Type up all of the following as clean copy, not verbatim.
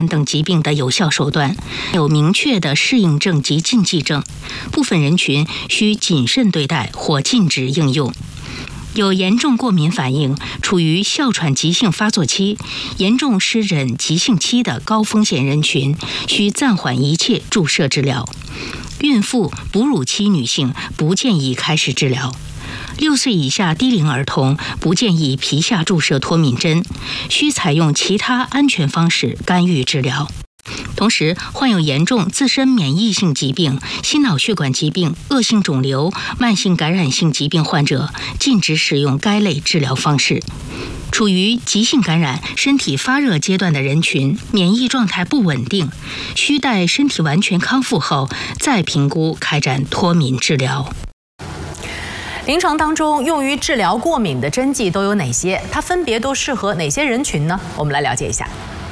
等疾病的有效手段，有明确的适应症及禁忌症，部分人群需谨慎对待或禁止应用。有严重过敏反应、处于哮喘急性发作期、严重湿疹急性期的高风险人群，需暂缓一切注射治疗。孕妇、哺乳期女性不建议开始治疗。6岁以下低龄儿童不建议皮下注射脱敏针，需采用其他安全方式干预治疗。同时，患有严重自身免疫性疾病、心脑血管疾病、恶性肿瘤、慢性感染性疾病患者，禁止使用该类治疗方式。处于急性感染、身体发热阶段的人群，免疫状态不稳定，需待身体完全康复后再评估开展脱敏治疗。 临床当中用于治疗过敏的针剂都有哪些？它分别都适合哪些人群呢？我们来了解一下。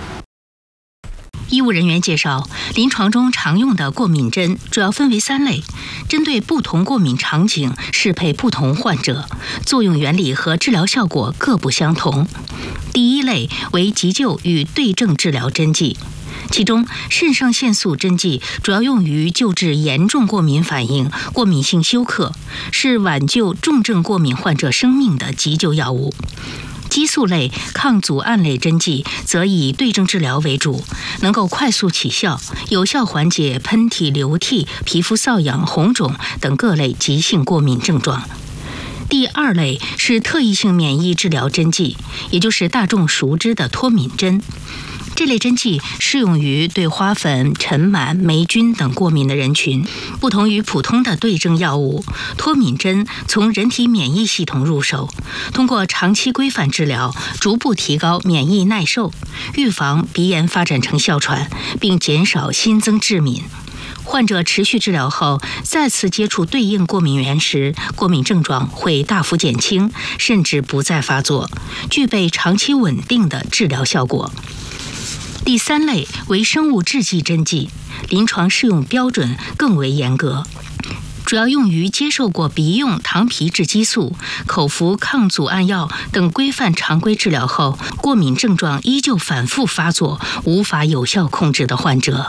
医务人员介绍，临床中常用的过敏针主要分为3类，针对不同过敏场景适配不同患者，作用原理和治疗效果各不相同。第一类为急救与对症治疗针剂，其中肾上腺素针剂主要用于救治严重过敏反应、过敏性休克，是挽救重症过敏患者生命的急救药物。激素类、抗组胺类针剂则以对症治疗为主，能够快速起效，有效缓解喷嚏、流涕、皮肤瘙痒、红肿等各类急性过敏症状。第2类是特异性免疫治疗针剂，也就是大众熟知的脱敏针。这类针剂适用于对花粉、尘螨、霉菌等过敏的人群。不同于普通的对症药物，脱敏针从人体免疫系统入手，通过长期规范治疗，逐步提高免疫耐受，预防鼻炎发展成哮喘，并减少新增致敏。患者持续治疗后，再次接触对应过敏源时，过敏症状会大幅减轻，甚至不再发作，具备长期稳定的治疗效果。第3类为生物制剂针剂，临床适用标准更为严格，主要用于接受过鼻用糖皮质激素、口服抗组胺药等规范常规治疗后，过敏症状依旧反复发作，无法有效控制的患者。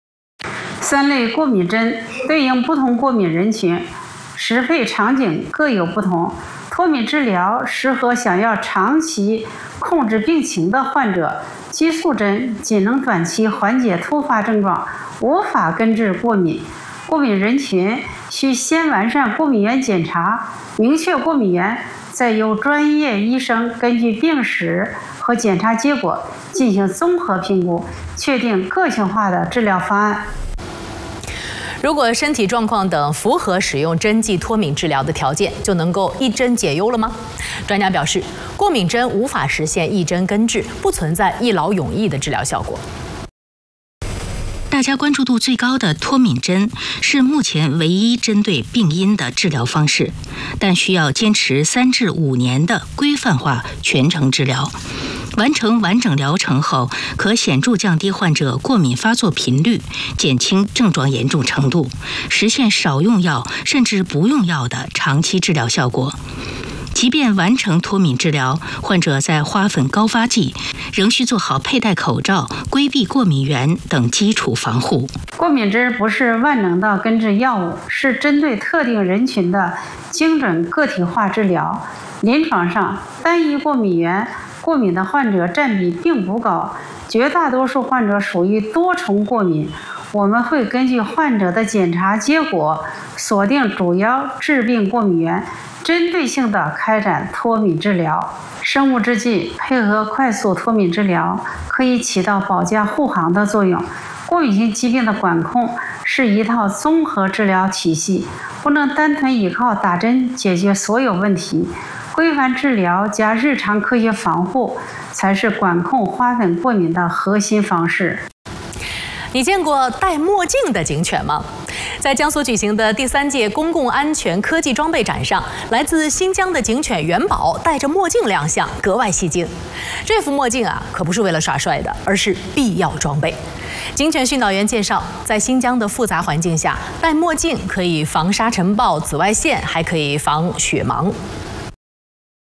3类过敏针对应不同过敏人群，适配场景各有不同。脱敏治疗适合想要长期控制病情的患者，激素针仅能短期缓解突发症状，无法根治过敏。过敏人群需先完善过敏原检查，明确过敏源，再由专业医生根据病史和检查结果进行综合评估，确定个性化的治疗方案。 如果身体状况等符合使用针剂脱敏治疗的条件，就能够一针解忧了吗？专家表示，过敏针无法实现一针根治，不存在一劳永逸的治疗效果。 大家关注度最高的脱敏针是目前唯一针对病因的治疗方式，但需要坚持3至5年的规范化全程治疗。完成完整疗程后，可显著降低患者过敏发作频率，减轻症状严重程度，实现少用药甚至不用药的长期治疗效果。即便完成脱敏治疗，患者在花粉高发季仍需做好佩戴口罩、规避过敏源等基础防护。 过敏针不是万能的根治药物，是针对特定人群的精准个体化治疗。临床上，单一过敏源过敏的患者占比并不高，绝大多数患者属于多重过敏。我们会根据患者的检查结果，锁定主要致病过敏源，针对性地开展脱敏治疗。生物制剂配合快速脱敏治疗，可以起到保驾护航的作用。过敏性疾病的管控是一套综合治疗体系，不能单纯依靠打针解决所有问题。规范治疗加日常科学防护，才是管控花粉过敏的核心方式。 你见过戴墨镜的警犬吗？在江苏举行的第3届公共安全科技装备展上，来自新疆的警犬元宝戴着墨镜亮相，格外吸睛。这副墨镜啊，可不是为了耍帅的，而是必要装备。警犬训导员介绍，在新疆的复杂环境下，戴墨镜可以防沙尘暴、紫外线，还可以防雪盲。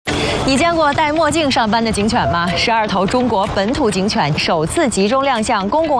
你见过戴墨镜上班的警犬吗？12头中国本土警犬首次集中亮相公共